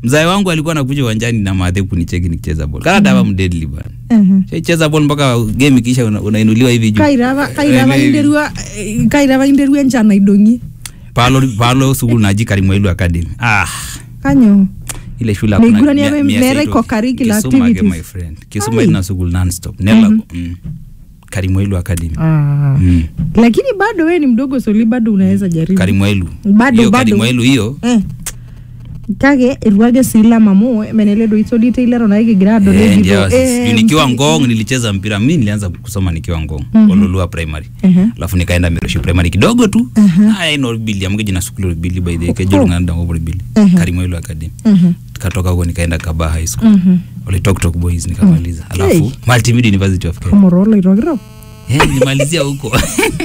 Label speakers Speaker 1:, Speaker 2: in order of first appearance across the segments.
Speaker 1: Mzee wangu alikuwa anakuja uwanjani na madhe kunicheki nikicheza ball. Kana dawa mdeadly bwana. Cheza ball mpaka game kisha unainuliwa hivi juu.
Speaker 2: Kairaba inderua njana idongi.
Speaker 1: Palo sukulu naji Karimwailu Academy.
Speaker 2: Kanyo.
Speaker 1: Ile shule hakuna.
Speaker 2: Nigura ni mere iko curricular activities.
Speaker 1: My friend. Kisoma ina sukulu non-stop. Nela Karimwailu Academy.
Speaker 2: Lakini bado wewe ni mdogo Soli bado unaweza jaribu.
Speaker 1: Karimwailu.
Speaker 2: Bado
Speaker 1: Karimwailu hiyo.
Speaker 2: Kage irwage sila mamu meneledo itolite ile rona yake grado
Speaker 1: ndio nikiwa Ngong nilicheza mpira mimi nilianza kusoma nikiwa Ngong Ololua primary alafu nikaenda Miroshi primary kidogo tu haya ino bili amgeje na school bili by the kejolo nganda over bili Karimwailu Academy tukatoka huko nikaenda Kaba High School wale Tok Boys nikamaliza alafu Multimedia University of Kenya
Speaker 2: Morolo irogro
Speaker 1: nimalizia huko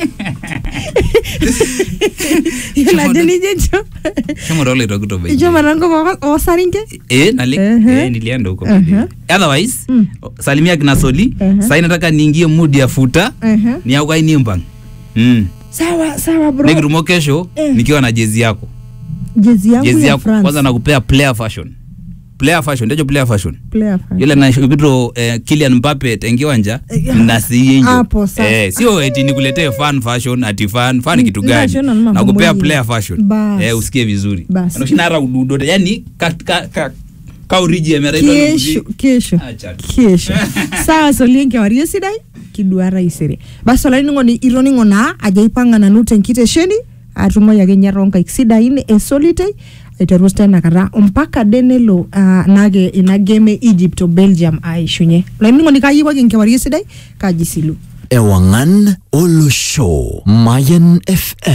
Speaker 2: la jeni jecho
Speaker 1: kama role rokuto bai
Speaker 2: jo marango ko osaringe
Speaker 1: nilienda huko otherwise salimia kina Soli sasa nataka niingie mood ya futa ni au kai nimbang
Speaker 2: sawa bro
Speaker 1: nikirumo kesho nikiwa na jezi yako kwanza nakupea player fashion ndio player fashion yule na kitu Kylian Mbappe tengiwanja na siyenjo sio eti nikuletee fan fashion ati fan kitu gani nakupea player fashion usikie vizuri anashina ra ududo yani ka origi emerito
Speaker 2: kesho sawa Solinke wario sidai kiduara isere basi olani ngoni ironi ngona ajaipanga na nute nkite sheni atumo ya genyaronka iksidaine esolite iterosta na kara mpaka denelo nage ina game Egypt o Belgium aishunye olani ngoni kayiwa genke wario sidai kajisilu
Speaker 3: Ewangan Olo Show Mayan FM